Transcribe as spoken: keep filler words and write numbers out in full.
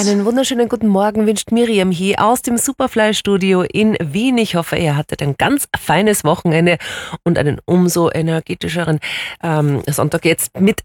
Einen wunderschönen guten Morgen wünscht Miriam hier aus dem Superfly-Studio in Wien. Ich hoffe, ihr hattet ein ganz feines Wochenende und einen umso energetischeren ähm, Sonntag jetzt mit